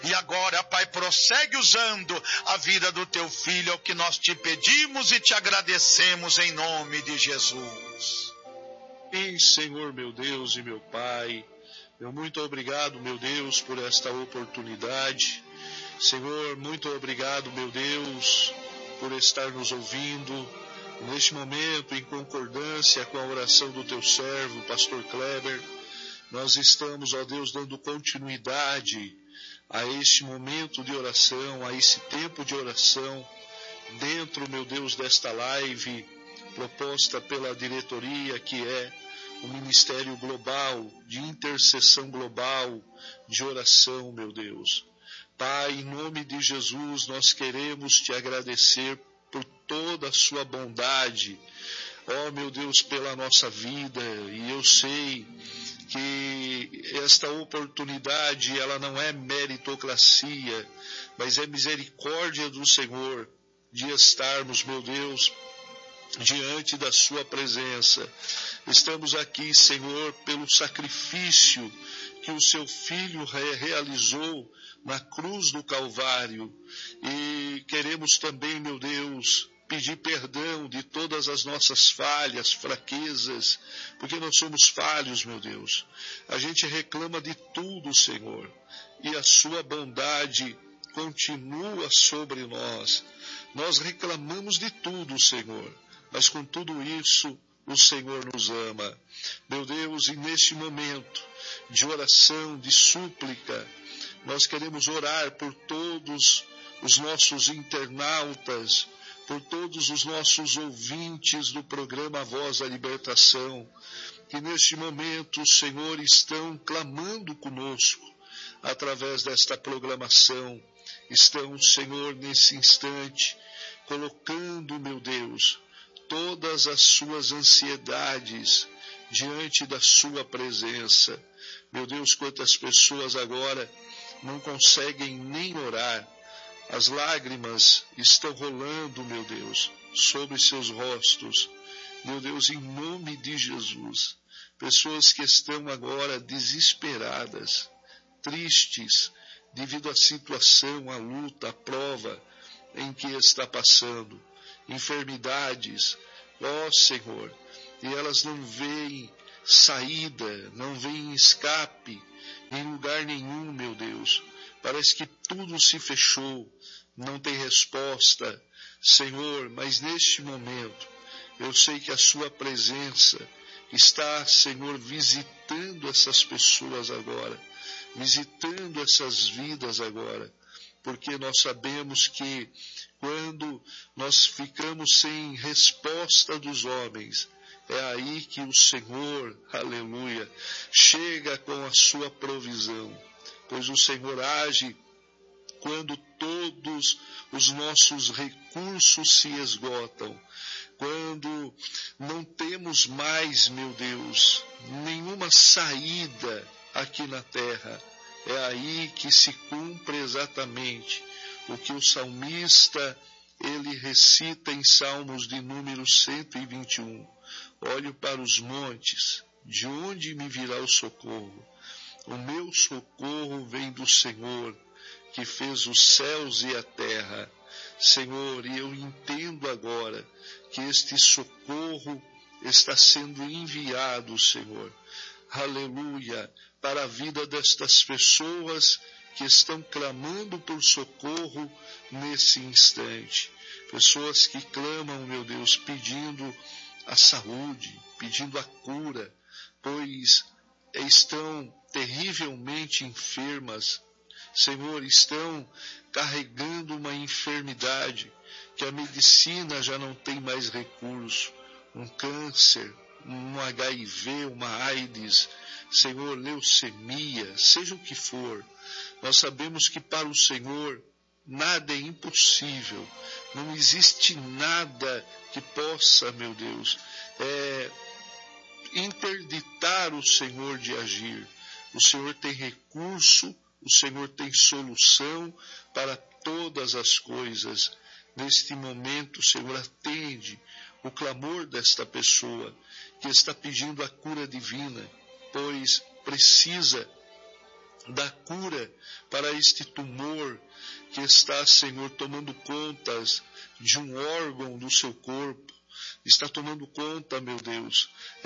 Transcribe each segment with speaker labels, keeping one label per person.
Speaker 1: E agora, Pai, prossegue usando a vida do teu filho, é o que nós te pedimos e te agradecemos em nome de Jesus.
Speaker 2: Sim, Senhor, meu Deus e meu Pai, meu muito obrigado, meu Deus, por esta oportunidade. Senhor, muito obrigado, meu Deus, por estar nos ouvindo neste momento, em concordância com a oração do teu servo, pastor Kleber. Nós estamos, ó Deus, dando continuidade a este momento de oração, a esse tempo de oração, dentro, meu Deus, desta live proposta pela diretoria, que é o Ministério Global, de intercessão global, de oração, meu Deus. Pai, em nome de Jesus, nós queremos te agradecer por toda a sua bondade, ó meu Deus, pela nossa vida, e eu sei que esta oportunidade, ela não é meritocracia, mas é misericórdia do Senhor, de estarmos, meu Deus, diante da sua presença. Estamos aqui, Senhor, pelo sacrifício que o seu Filho realizou na cruz do Calvário, e queremos também, meu Deus, pedir perdão de todas as nossas falhas, fraquezas, porque nós somos falhos, meu Deus. A gente reclama de tudo, Senhor, e a sua bondade continua sobre nós. Nós reclamamos de tudo, Senhor, mas com tudo isso, o Senhor nos ama. Meu Deus, e neste momento de oração, de súplica, nós queremos orar por todos os nossos internautas, por todos os nossos ouvintes do programa Voz da Libertação, que neste momento, Senhor, estão clamando conosco através desta programação. Estão, Senhor, nesse instante, colocando, meu Deus, todas as suas ansiedades diante da sua presença. Meu Deus, quantas pessoas agora não conseguem nem orar. As lágrimas estão rolando, meu Deus, sobre seus rostos. Meu Deus, em nome de Jesus, pessoas que estão agora desesperadas, tristes, devido à situação, à luta, à prova em que está passando, enfermidades, ó Senhor, e elas não veem saída, não veem escape em lugar nenhum, meu Deus. Parece que tudo se fechou, não tem resposta, Senhor, mas neste momento, eu sei que a sua presença está, Senhor, visitando essas pessoas agora, visitando essas vidas agora, porque nós sabemos que quando nós ficamos sem resposta dos homens, é aí que o Senhor, aleluia, chega com a sua provisão, pois o Senhor age quando todos os nossos recursos se esgotam, quando não temos mais, meu Deus, nenhuma saída aqui na terra. É aí que se cumpre exatamente o que o salmista, ele recita em Salmos de número 121. Olho para os montes, de onde me virá o socorro? O meu socorro vem do Senhor, que fez os céus e a terra. Senhor, e eu entendo agora que este socorro está sendo enviado, Senhor, aleluia, para a vida destas pessoas que estão clamando por socorro nesse instante. Pessoas que clamam, meu Deus, pedindo a saúde, pedindo a cura, pois estão terrivelmente enfermas. Senhor, estão carregando uma enfermidade que a medicina já não tem mais recurso, um câncer, um HIV, uma AIDS, Senhor, leucemia, seja o que for. Nós sabemos que para o Senhor nada é impossível, não existe nada que possa, meu Deus, interditar o Senhor de agir. O Senhor tem recurso, o Senhor tem solução para todas as coisas. Neste momento, Senhor, atende o clamor desta pessoa que está pedindo a cura divina, pois precisa da cura para este tumor que está, Senhor, tomando contas de um órgão do seu corpo, está tomando conta, meu Deus,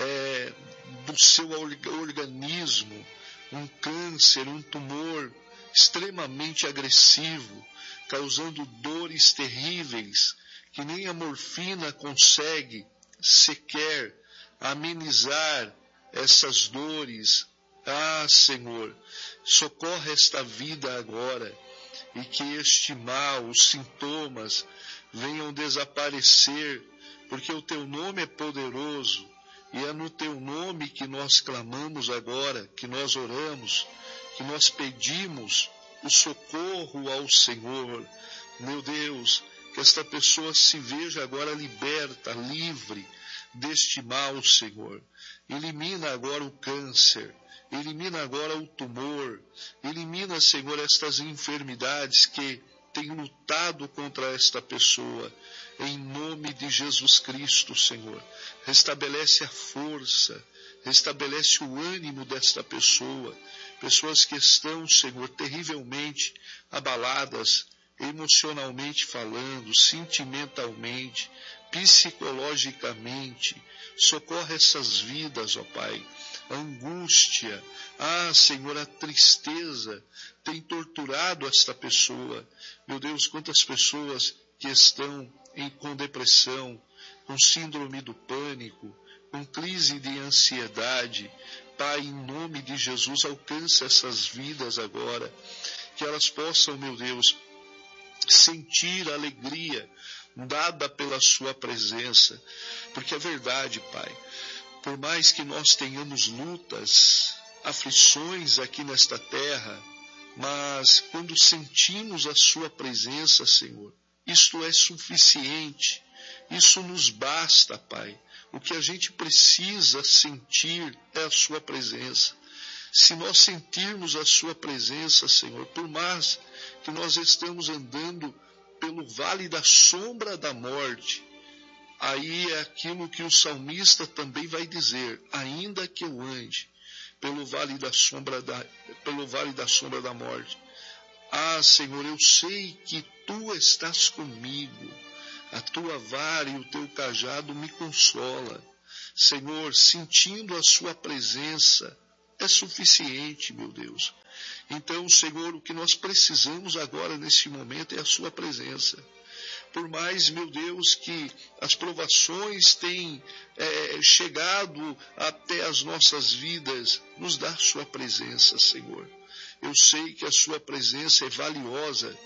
Speaker 2: do seu organismo, um câncer, um tumor extremamente agressivo, causando dores terríveis, que nem a morfina consegue sequer amenizar essas dores. Ah, Senhor, socorre esta vida agora, e que este mal, os sintomas, venham desaparecer, porque o Teu nome é poderoso, e é no Teu nome que nós clamamos agora, que nós oramos, que nós pedimos o socorro ao Senhor. Meu Deus, que esta pessoa se veja agora liberta, livre deste mal, Senhor. Elimina agora o câncer, elimina agora o tumor, elimina, Senhor, estas enfermidades que têm lutado contra esta pessoa. Em nome de Jesus Cristo, Senhor, restabelece a força, restabelece o ânimo desta pessoa. Pessoas que estão, Senhor, terrivelmente abaladas, emocionalmente falando, sentimentalmente, psicologicamente. Socorre essas vidas, ó Pai. A angústia, Senhor, a tristeza tem torturado esta pessoa. Meu Deus, quantas pessoas que estão com depressão, com síndrome do pânico, com crise de ansiedade. Pai, em nome de Jesus, alcança essas vidas agora, que elas possam, meu Deus, sentir a alegria dada pela sua presença, porque é verdade, Pai, por mais que nós tenhamos lutas, aflições aqui nesta terra, mas quando sentimos a sua presença, Senhor, isto é suficiente, isso nos basta, Pai. O que a gente precisa sentir é a sua presença. Se nós sentirmos a sua presença, Senhor, por mais que nós estamos andando pelo vale da sombra da morte, aí é aquilo que o salmista também vai dizer: ainda que eu ande pelo vale da sombra da morte, Senhor, eu sei que Tu estás comigo, a Tua vara e o Teu cajado me consola. Senhor, sentindo a Sua presença é suficiente, meu Deus. Então, Senhor, o que nós precisamos agora nesse momento é a Sua presença. Por mais, meu Deus, que as provações tenham chegado até as nossas vidas, nos dá a Sua presença, Senhor. Eu sei que a Sua presença é valiosa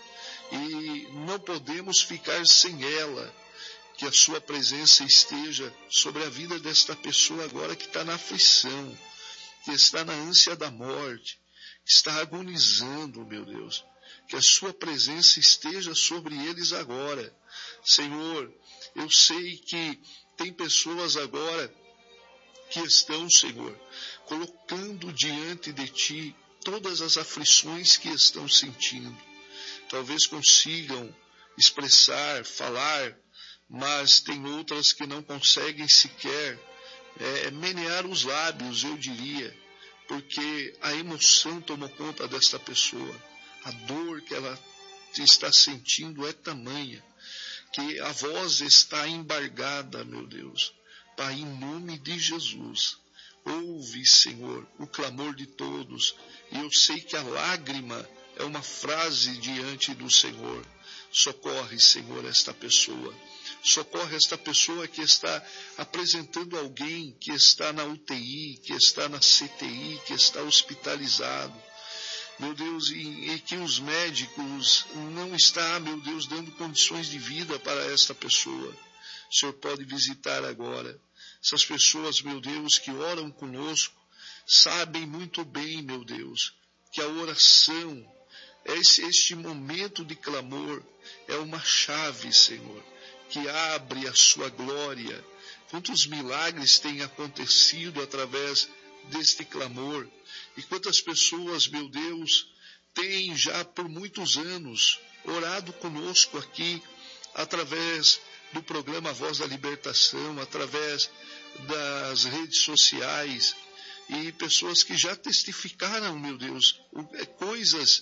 Speaker 2: e não podemos ficar sem ela. Que a Sua presença esteja sobre a vida desta pessoa agora que está na aflição, que está na ânsia da morte, que está agonizando, meu Deus. Que a Sua presença esteja sobre eles agora. Senhor, eu sei que tem pessoas agora que estão, Senhor, colocando diante de Ti todas as aflições que estão sentindo. Talvez consigam expressar, falar, mas tem outras que não conseguem sequer menear os lábios, eu diria, porque a emoção tomou conta desta pessoa. A dor que ela está sentindo é tamanha, que a voz está embargada, meu Deus. Pai, em nome de Jesus, ouve, Senhor, o clamor de todos, e eu sei que a lágrima é uma frase diante do Senhor. Socorre, Senhor, esta pessoa. Socorre esta pessoa que está apresentando alguém que está na UTI, que está na CTI, que está hospitalizado. Meu Deus, e que os médicos não estão, meu Deus, dando condições de vida para esta pessoa. O Senhor pode visitar agora. Essas pessoas, meu Deus, que oram conosco, sabem muito bem, meu Deus, que a oração, este momento de clamor, é uma chave, Senhor, que abre a Sua glória. Quantos milagres têm acontecido através deste clamor, e quantas pessoas, meu Deus, têm já por muitos anos orado conosco aqui, através do programa Voz da Libertação, através das redes sociais, e pessoas que já testificaram, meu Deus, coisas,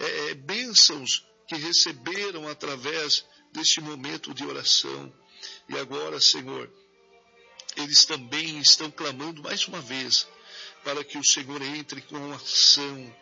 Speaker 2: bênçãos que receberam através deste momento de oração. E agora, Senhor, eles também estão clamando mais uma vez para que o Senhor entre com ação,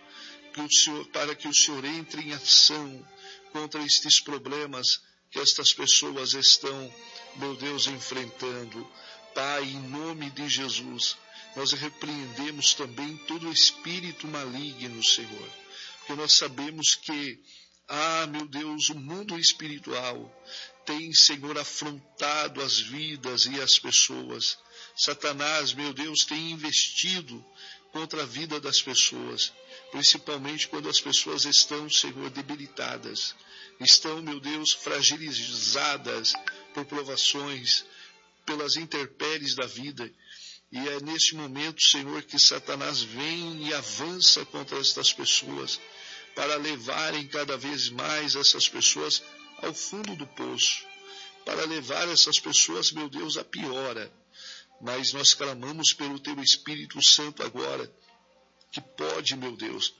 Speaker 2: para que o Senhor entre em ação contra estes problemas que estas pessoas estão, meu Deus, enfrentando. Pai, em nome de Jesus, nós repreendemos também todo espírito maligno, Senhor, porque nós sabemos que, meu Deus, o mundo espiritual tem, Senhor, afrontado as vidas e as pessoas. Satanás, meu Deus, tem investido contra a vida das pessoas, principalmente quando as pessoas estão, Senhor, debilitadas, estão, meu Deus, fragilizadas por provações, pelas intempéries da vida. E é neste momento, Senhor, que Satanás vem e avança contra estas pessoas, para levarem cada vez mais essas pessoas ao fundo do poço, para levar essas pessoas, meu Deus, à piora. Mas nós clamamos pelo Teu Espírito Santo agora, que pode, meu Deus,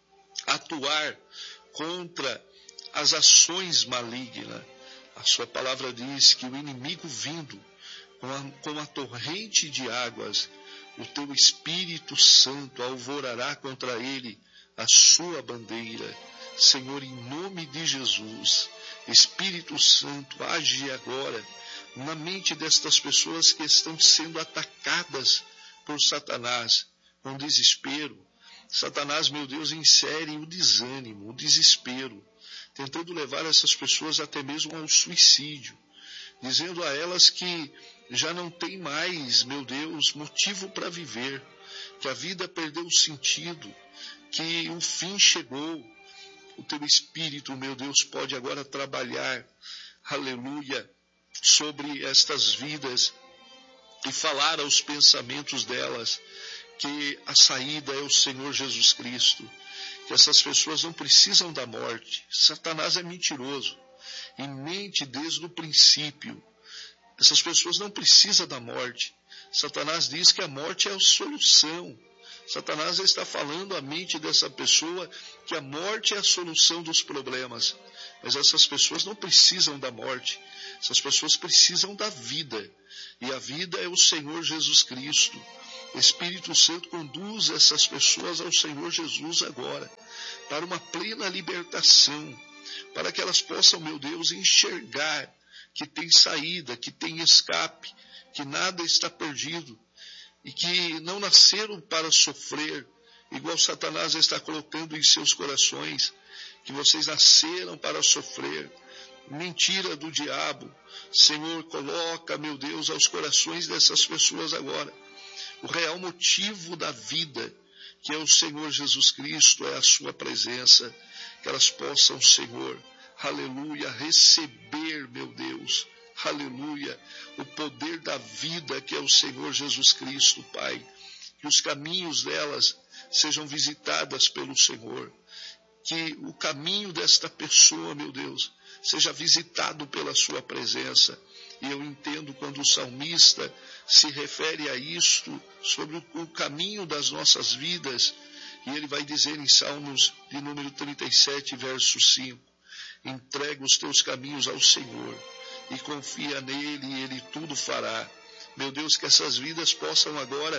Speaker 2: atuar contra as ações malignas. A Sua palavra diz que o inimigo vindo com a torrente de águas, o Teu Espírito Santo alvorará contra ele a sua bandeira. Senhor, em nome de Jesus, Espírito Santo, age agora na mente destas pessoas que estão sendo atacadas por Satanás, com desespero. Satanás, meu Deus, insere o desânimo, o desespero, tentando levar essas pessoas até mesmo ao suicídio, dizendo a elas que já não tem mais, meu Deus, motivo para viver, que a vida perdeu o sentido, que o fim chegou. O Teu Espírito, meu Deus, pode agora trabalhar, aleluia, sobre estas vidas e falar aos pensamentos delas que a saída é o Senhor Jesus Cristo, que essas pessoas não precisam da morte. Satanás é mentiroso e mente desde o princípio. Essas pessoas não precisam da morte. Satanás diz que a morte é a solução. Satanás está falando à mente dessa pessoa que a morte é a solução dos problemas. Mas essas pessoas não precisam da morte. Essas pessoas precisam da vida. E a vida é o Senhor Jesus Cristo. O Espírito Santo conduz essas pessoas ao Senhor Jesus agora, para uma plena libertação, para que elas possam, meu Deus, enxergar que tem saída, que tem escape, que nada está perdido, e que não nasceram para sofrer, igual Satanás está colocando em seus corações, que vocês nasceram para sofrer. Mentira do diabo. Senhor, coloca, meu Deus, aos corações dessas pessoas agora o real motivo da vida, que é o Senhor Jesus Cristo, é a sua presença, que elas possam, Senhor, aleluia, receber, meu Deus, aleluia, o poder da vida que é o Senhor Jesus Cristo, Pai, que os caminhos delas sejam visitadas pelo Senhor, que o caminho desta pessoa, meu Deus, seja visitado pela sua presença. E eu entendo quando o salmista se refere a isto, sobre o caminho das nossas vidas, e ele vai dizer em Salmos de número 37, verso 5, entrega os teus caminhos ao Senhor, e confia nele, e ele tudo fará. Meu Deus, que essas vidas possam agora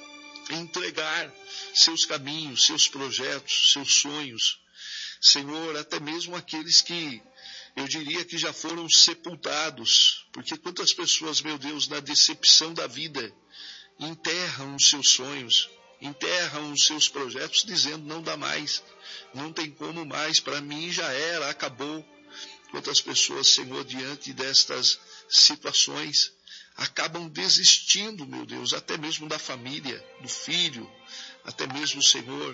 Speaker 2: entregar seus caminhos, seus projetos, seus sonhos. Senhor, até mesmo aqueles que eu diria que já foram sepultados, porque quantas pessoas, meu Deus, na decepção da vida, enterram os seus sonhos, enterram os seus projetos, dizendo não dá mais, não tem como mais, para mim já era, acabou. Quantas pessoas, Senhor, diante destas situações, acabam desistindo, meu Deus, até mesmo da família, do filho, até mesmo, Senhor,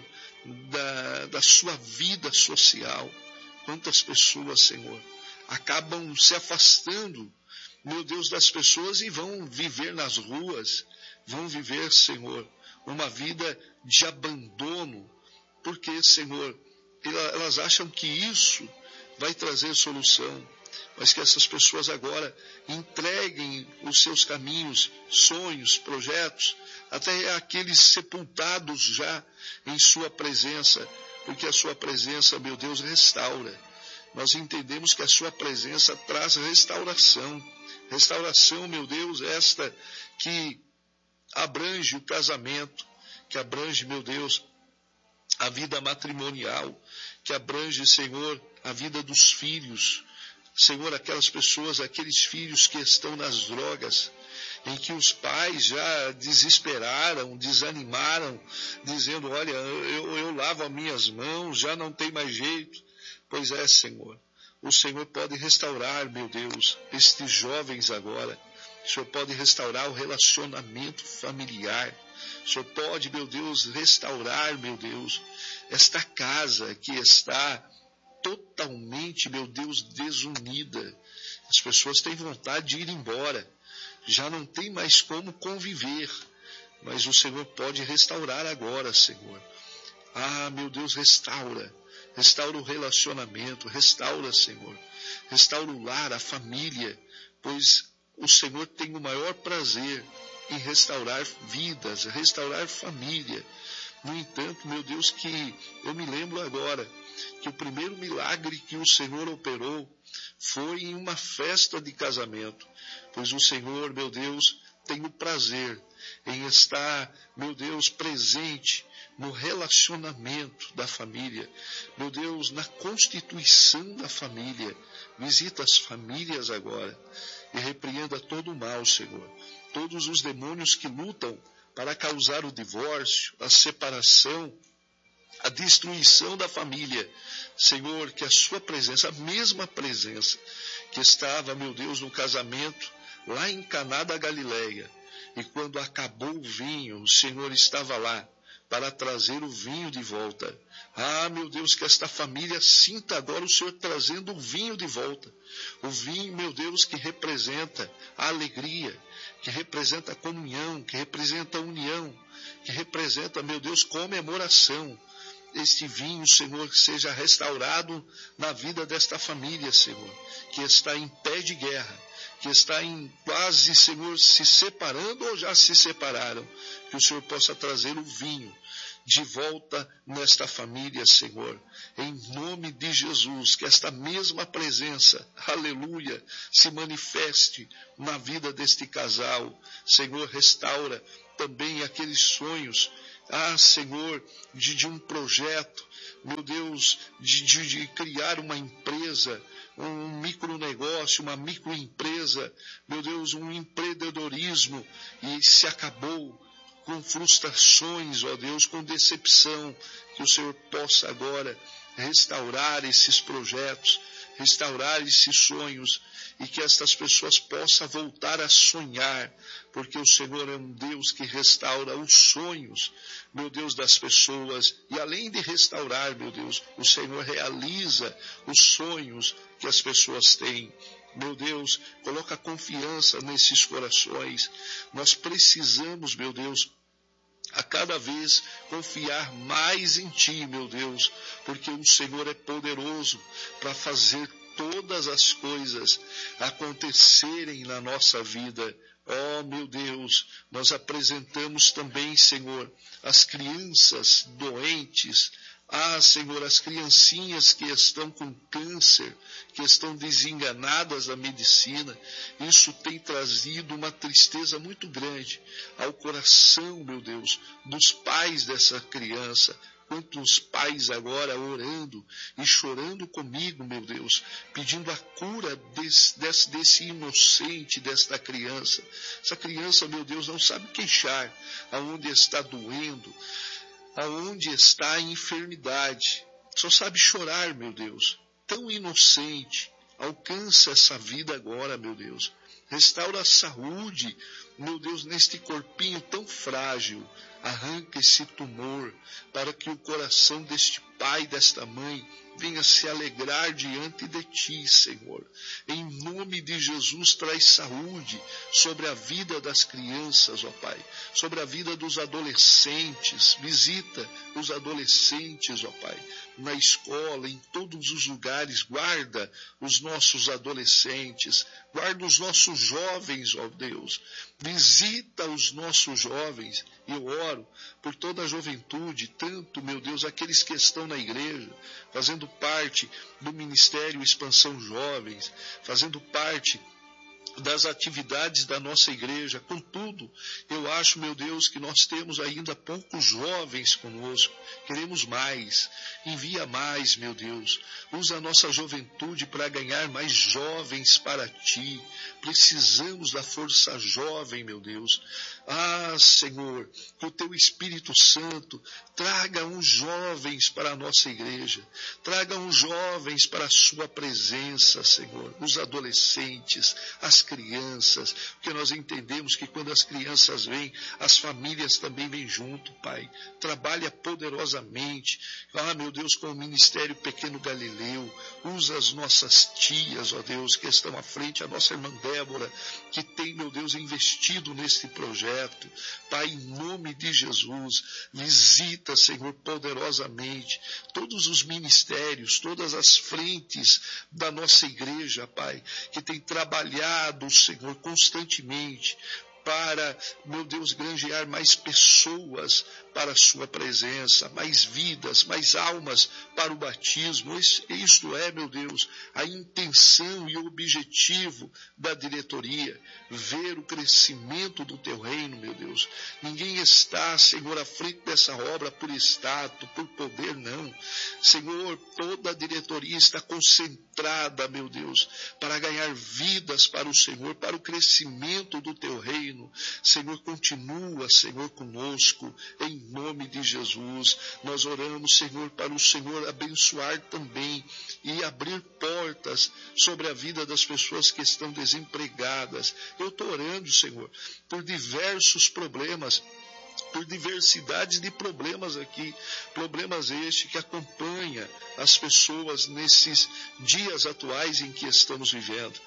Speaker 2: da sua vida social. Quantas pessoas, Senhor, acabam se afastando, meu Deus, das pessoas e vão viver nas ruas, vão viver, Senhor, uma vida de abandono, porque, Senhor, elas acham que isso vai trazer solução. mas que essas pessoas agora entreguem os seus caminhos, sonhos, projetos, até aqueles sepultados já em sua presença, porque a sua presença, meu Deus, restaura. Nós entendemos que a sua presença traz restauração. Restauração, meu Deus, esta que abrange o casamento, que abrange, meu Deus, a vida matrimonial, que abrange, Senhor, a vida dos filhos. Senhor, aquelas pessoas, aqueles filhos que estão nas drogas, em que os pais já desesperaram, desanimaram, dizendo, olha, eu lavo as minhas mãos, já não tem mais jeito. Pois é, Senhor, o Senhor pode restaurar, meu Deus, estes jovens agora. O Senhor pode restaurar o relacionamento familiar. O Senhor pode, meu Deus, restaurar, meu Deus, esta casa que está totalmente, meu Deus, desunida. As pessoas têm vontade de ir embora. Já não tem mais como conviver. Mas o Senhor pode restaurar agora, Senhor. Ah, meu Deus, restaura. Restaura o relacionamento. Restaura, Senhor. Restaura o lar, a família. Pois o Senhor tem o maior prazer em restaurar vidas, restaurar família. No entanto, meu Deus, que eu me lembro agora que o primeiro milagre que o Senhor operou foi em uma festa de casamento, pois o Senhor, meu Deus, tem o prazer em estar, meu Deus, presente no relacionamento da família, meu Deus, na constituição da família. Visita as famílias agora e repreenda todo o mal, Senhor. Todos os demônios que lutam para causar o divórcio, a separação, a destruição da família. Senhor, que a sua presença, a mesma presença que estava, meu Deus, no casamento, lá em Caná da Galileia, e quando acabou o vinho, o Senhor estava lá para trazer o vinho de volta. Ah, meu Deus, que esta família sinta agora o Senhor trazendo o vinho de volta. O vinho, meu Deus, que representa a alegria, que representa a comunhão, que representa a união, que representa, meu Deus, comemoração. Este vinho, Senhor, que seja restaurado na vida desta família, Senhor, que está em pé de guerra, que está em quase, Senhor, se separando ou já se separaram, que o Senhor possa trazer o vinho de volta nesta família, Senhor, em nome de Jesus, que esta mesma presença, aleluia, se manifeste na vida deste casal. Senhor, restaura também aqueles sonhos, Senhor, de um projeto, meu Deus, de criar uma empresa, um micronegócio, uma microempresa, meu Deus, um empreendedorismo, e se acabou com frustrações, ó Deus, com decepção, que o Senhor possa agora restaurar esses projetos, restaurar esses sonhos, e que estas pessoas possam voltar a sonhar, porque o Senhor é um Deus que restaura os sonhos, meu Deus, das pessoas, e além de restaurar, meu Deus, o Senhor realiza os sonhos que as pessoas têm. Meu Deus, coloca confiança nesses corações. Nós precisamos, meu Deus, a cada vez confiar mais em Ti, meu Deus, porque o Senhor é poderoso para fazer todas as coisas acontecerem na nossa vida. Oh, meu Deus, nós apresentamos também, Senhor, as crianças doentes, Senhor, as criancinhas que estão com câncer, que estão desenganadas da medicina. Isso tem trazido uma tristeza muito grande ao coração, meu Deus, dos pais dessa criança. Quantos pais agora orando e chorando comigo, meu Deus, pedindo a cura desse inocente, desta criança. Essa criança, meu Deus, não sabe queixar aonde está doendo, aonde está a enfermidade. Só sabe chorar, meu Deus. Tão inocente. Alcança essa vida agora, meu Deus. Restaura a saúde, meu Deus, neste corpinho tão frágil. arranca esse tumor, para que o coração deste pai, desta mãe, venha se alegrar diante de ti, Senhor. Em nome de Jesus, traz saúde sobre a vida das crianças, ó Pai, sobre a vida dos adolescentes. Visita os adolescentes, ó Pai, na escola, em todos os lugares. Guarda os nossos adolescentes, guarda os nossos jovens, ó Deus. Visita os nossos jovens. Eu oro por toda a juventude, tanto, meu Deus, aqueles que estão na igreja, fazendo parte do Ministério Expansão Jovens, fazendo parte das atividades da nossa igreja. Contudo, eu acho, meu Deus, que nós temos ainda poucos jovens conosco. Queremos mais. Envia mais, meu Deus. Usa a nossa juventude para ganhar mais jovens para ti. Precisamos da força jovem, meu Deus. Ah, Senhor, que o teu Espírito Santo traga uns jovens para a nossa igreja. Traga uns jovens para a sua presença, Senhor. Os adolescentes, as crianças, porque nós entendemos que quando as crianças vêm, as famílias também vêm junto, Pai. Trabalha poderosamente, meu Deus, com o Ministério Pequeno Galileu. Usa as nossas tias, ó Deus, que estão à frente, a nossa irmã Débora, que tem, meu Deus, investido neste projeto. Pai, em nome de Jesus, visita, Senhor, poderosamente todos os ministérios, todas as frentes da nossa igreja, Pai, que tem trabalhado, Senhor, constantemente para, meu Deus, granjear mais pessoas para a sua presença, mais vidas, mais almas para o batismo. Isto é, meu Deus, a intenção e o objetivo da diretoria, ver o crescimento do teu reino, meu Deus. Ninguém está, Senhor, à frente dessa obra por status, por poder, não. Senhor, toda a diretoria está concentrada, meu Deus, para ganhar vidas para o Senhor, para o crescimento do teu reino. Senhor, continua, Senhor, conosco, em nome de Jesus. Nós oramos, Senhor, para o Senhor abençoar também e abrir portas sobre a vida das pessoas que estão desempregadas. Eu estou orando, Senhor, por diversos problemas, por diversidade de problemas aqui, problemas este que acompanha as pessoas nesses dias atuais em que estamos vivendo.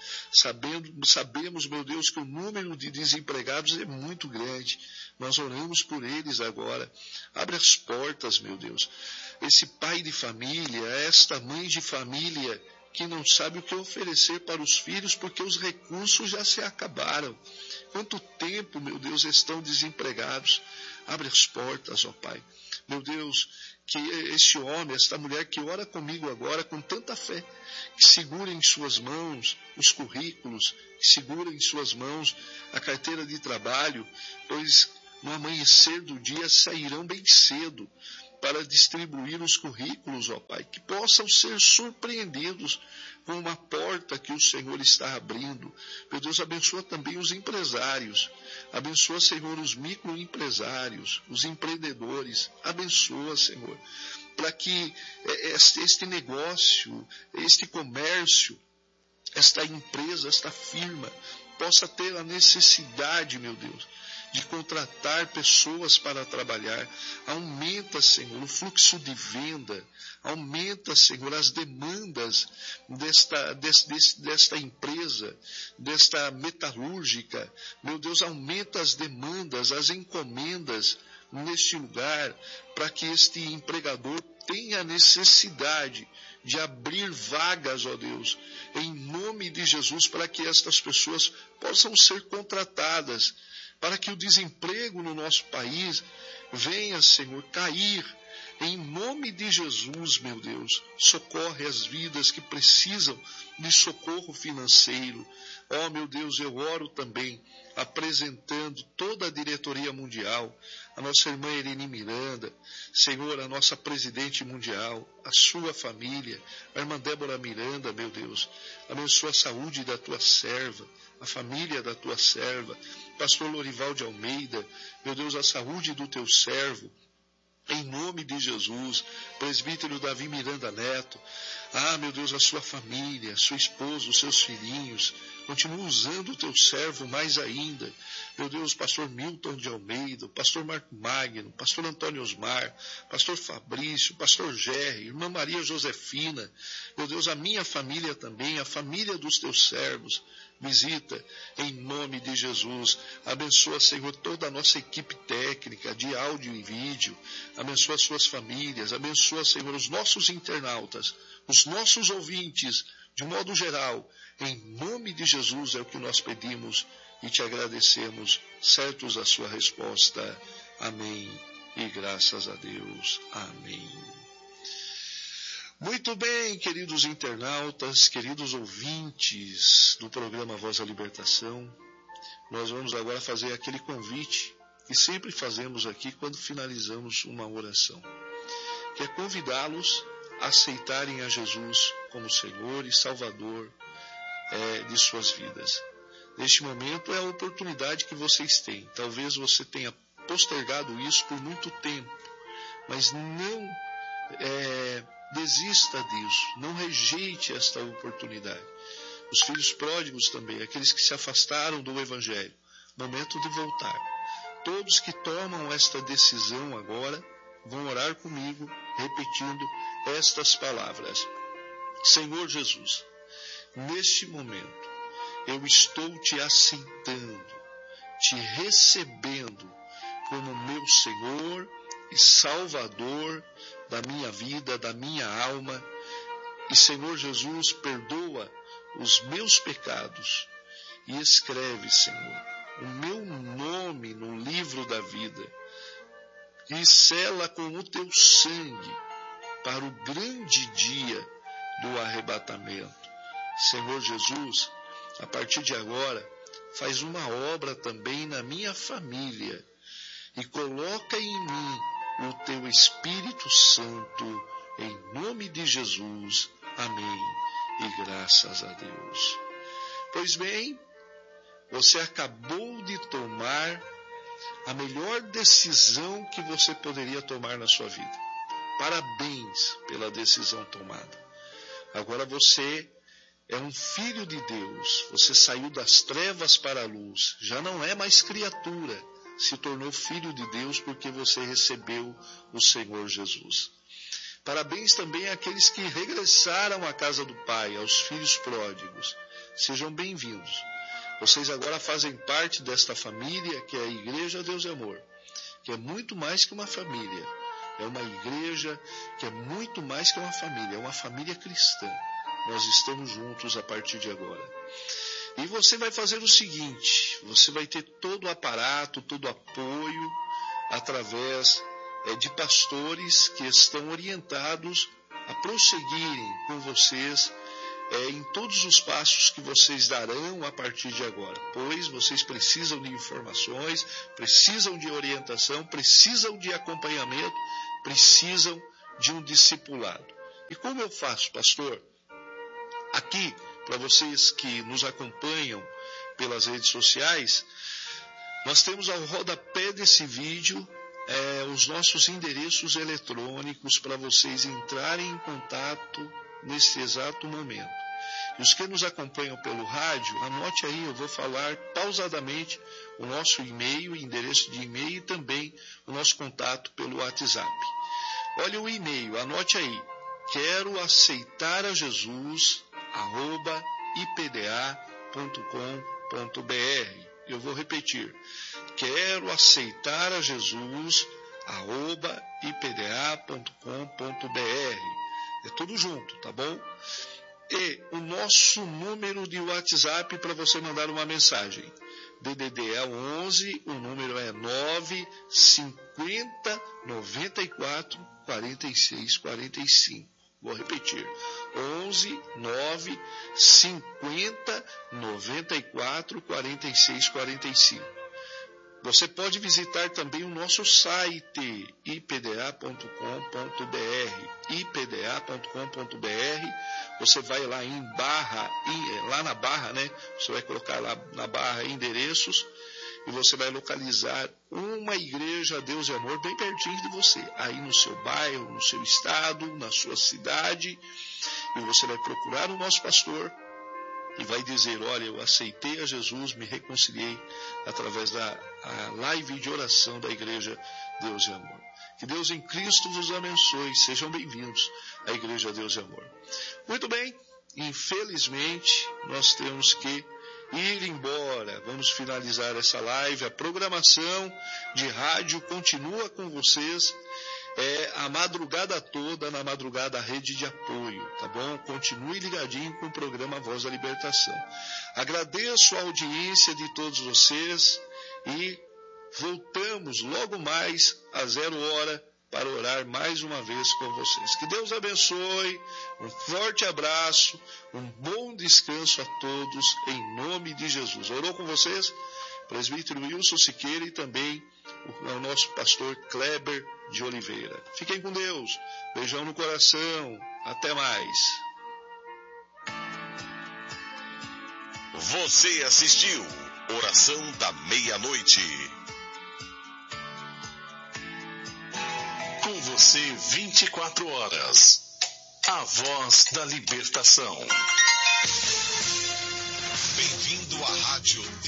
Speaker 2: Sabemos, meu Deus, que o número de desempregados é muito grande. Nós oramos por eles agora. Abre as portas, meu Deus. Esse pai de família, esta mãe de família que não sabe o que oferecer para os filhos porque os recursos já se acabaram. Quanto tempo, meu Deus, estão desempregados? Abre as portas, ó Pai. Meu Deus, que este homem, esta mulher que ora comigo agora com tanta fé, que segura em suas mãos os currículos, que segura em suas mãos a carteira de trabalho, pois no amanhecer do dia sairão bem cedo para distribuir os currículos, ó Pai, que possam ser surpreendidos com uma porta que o Senhor está abrindo. Meu Deus, abençoa também os empresários, abençoa, Senhor, os microempresários, os empreendedores, abençoa, Senhor, para que este negócio, este comércio, esta empresa, esta firma, possa ter a necessidade, meu Deus, de contratar pessoas para trabalhar. Aumenta, Senhor, o fluxo de venda. Aumenta, Senhor, as demandas desta empresa, desta metalúrgica. Meu Deus, aumenta as demandas, as encomendas neste lugar, para que este empregador tenha necessidade de abrir vagas, ó Deus, em nome de Jesus, para que estas pessoas possam ser contratadas, para que o desemprego no nosso país venha, Senhor, cair. Em nome de Jesus, meu Deus, socorre as vidas que precisam de socorro financeiro. Ó, meu Deus, eu oro também, apresentando toda a diretoria mundial, a nossa irmã Irene Miranda, Senhor, a nossa presidente mundial, a sua família, a irmã Débora Miranda, meu Deus, abençoa a saúde da tua serva, a família da tua serva, pastor Lorival de Almeida, meu Deus, a saúde do teu servo, em nome de Jesus, presbítero Davi Miranda Neto, meu Deus, a sua família, sua esposa, os seus filhinhos, Continua usando o teu servo mais ainda. Meu Deus, pastor Milton de Almeida, pastor Marco Magno, pastor Antônio Osmar, pastor Fabrício, pastor Gerry, irmã Maria Josefina. Meu Deus, a minha família também, a família dos teus servos. Visita em nome de Jesus. Abençoa, Senhor, toda a nossa equipe técnica de áudio e vídeo. Abençoa as suas famílias. Abençoa, Senhor, os nossos internautas, os nossos ouvintes, de modo geral. Em nome de Jesus é o que nós pedimos e te agradecemos, certos da sua resposta. Amém. E graças a Deus. Amém. Muito bem, queridos internautas, queridos ouvintes do programa Voz da Libertação, nós vamos agora fazer aquele convite que sempre fazemos aqui quando finalizamos uma oração, que é convidá-los a aceitarem a Jesus como Senhor e Salvador de suas vidas. Neste momento é a oportunidade que vocês têm. Talvez você tenha postergado isso por muito tempo, mas não desista disso, não rejeite esta oportunidade. Os filhos pródigos também, aqueles que se afastaram do Evangelho, momento de voltar. Todos que tomam esta decisão agora vão orar comigo, repetindo estas palavras. Senhor Jesus, neste momento eu estou te aceitando, te recebendo como meu Senhor e Salvador da minha vida, da minha alma. E, Senhor Jesus, perdoa os meus pecados e escreve, Senhor, o meu nome no livro da vida e sela com o teu sangue para o grande dia do arrebatamento. Senhor Jesus, a partir de agora, faz uma obra também na minha família e coloca em mim o teu Espírito Santo, em nome de Jesus. Amém. E graças a Deus. Pois bem, você acabou de tomar a melhor decisão que você poderia tomar na sua vida. Parabéns pela decisão tomada. Agora você é um filho de Deus. Você saiu das trevas para a luz. Já não é mais criatura. Se tornou filho de Deus porque você recebeu o Senhor Jesus. Parabéns também àqueles que regressaram à casa do Pai, aos filhos pródigos. Sejam bem-vindos. Vocês agora fazem parte desta família que é a Igreja Deus é Amor, que é muito mais que uma família. É uma igreja que é muito mais que uma família, é uma família cristã. Nós estamos juntos a partir de agora. E você vai fazer o seguinte, você vai ter todo o aparato, todo o apoio através de pastores que estão orientados a prosseguirem com vocês em todos os passos que vocês darão a partir de agora, pois vocês precisam de informações, precisam de orientação, precisam de acompanhamento, precisam de um discipulado. E como eu faço, pastor? Aqui, para vocês que nos acompanham pelas redes sociais, nós temos ao rodapé desse vídeo os nossos endereços eletrônicos para vocês entrarem em contato nesse exato momento. E os que nos acompanham pelo rádio, anote aí, eu vou falar pausadamente o nosso e-mail, endereço de e-mail e também o nosso contato pelo WhatsApp. Olha o e-mail, anote aí, quero aceitar a Jesus, @ipda.com.br. Eu vou repetir, quero aceitar a Jesus, @ipda.com.br. É tudo junto, tá bom? E o nosso número de WhatsApp para você mandar uma mensagem. DDD é 11, o número é 950 94 46 45. Vou repetir. 11 9 50 94 46 45. Você pode visitar também o nosso site ipda.com.br, ipda.com.br. Você vai lá lá na barra, né? Você vai colocar lá na barra endereços e você vai localizar uma igreja Deus é Amor bem pertinho de você, aí no seu bairro, no seu estado, na sua cidade, e você vai procurar o nosso pastor e vai dizer: olha, eu aceitei a Jesus, me reconciliei através da live de oração da Igreja Deus e Amor. Que Deus em Cristo vos abençoe. Sejam bem-vindos à Igreja Deus e Amor. Muito bem, infelizmente nós temos que ir embora. Vamos finalizar essa live. A programação de rádio continua com vocês a madrugada toda, na madrugada, a rede de apoio, tá bom? Continue ligadinho com o programa Voz da Libertação. Agradeço a audiência de todos vocês e voltamos logo mais a 0h para orar mais uma vez com vocês. Que Deus abençoe, um forte abraço, um bom descanso a todos, em nome de Jesus. Orou com vocês? Presbítero Wilson Siqueira e também o nosso pastor Kleber de Oliveira. Fiquem com Deus. Beijão no coração. Até mais.
Speaker 3: Você assistiu Oração da Meia-Noite. Com você 24 horas. A Voz da Libertação. Bem-vindo à Rádio